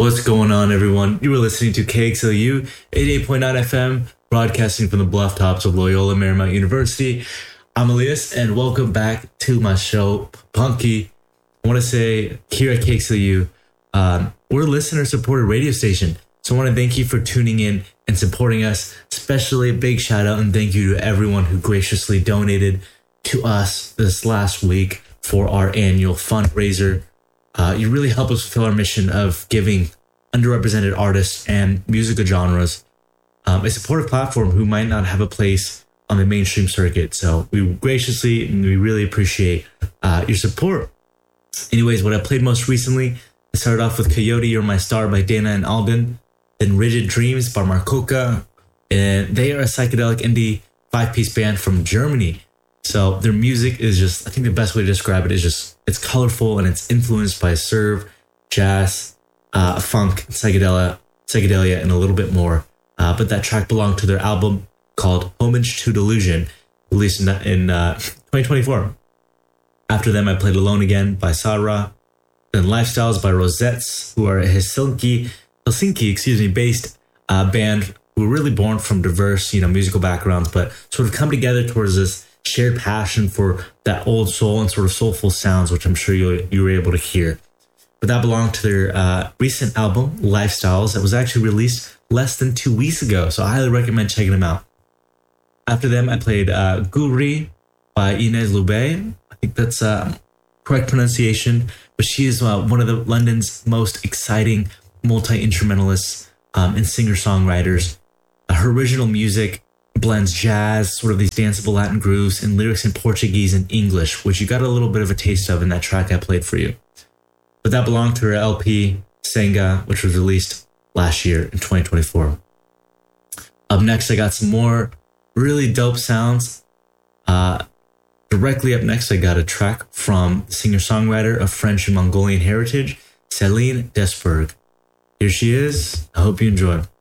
What's going on, everyone? You were listening to KXLU 88.9 FM, broadcasting from the bluff tops of Loyola Marymount University. I'm Elias, and welcome back to my show, Punky. I want to say here at KXLU, we're a listener-supported radio station, so I want to thank you for tuning in and supporting us. Especially a big shout out and thank you to everyone who graciously donated to us this last week for our annual fundraiser. You really help us fulfill our mission of giving underrepresented artists and musical genres a supportive platform who might not have a place on the mainstream circuit. So we graciously and we really appreciate your support. Anyways, what I played most recently, I started off with Coyote, You're My Star by Dana and Alban, then Rigid Dreams by Marcoka, and they are a psychedelic indie 5-piece band from Germany. So their music is just, I think the best way to describe it is just, it's colorful and it's influenced by surf, jazz, funk, psychedelia, and a little bit more. But that track belonged to their album called Homage to Delusion, released in 2024. After them, I played Alone Again by Sarah, then Lifestyles by Rosettes, who are a Helsinki, based band who were really born from diverse, musical backgrounds, but sort of come together towards this shared passion for that old soul and sort of soulful sounds, which I'm sure you were able to hear. But that belonged to their recent album, Lifestyles, that was actually released less than 2 weeks ago, so I highly recommend checking them out. After them, I played Guri by Inez Lube. I think that's correct pronunciation, but she is one of the London's most exciting multi-instrumentalists and singer-songwriters. Her original music blends jazz, sort of these danceable Latin grooves, and lyrics in Portuguese and English, which you got a little bit of a taste of in that track I played for you. But that belonged to her LP, Senga, which was released last year in 2024. Up next, I got some more really dope sounds. Directly up next, I got a track from the singer-songwriter of French and Mongolian heritage, Céline Desberg. Here she is. I hope you enjoy.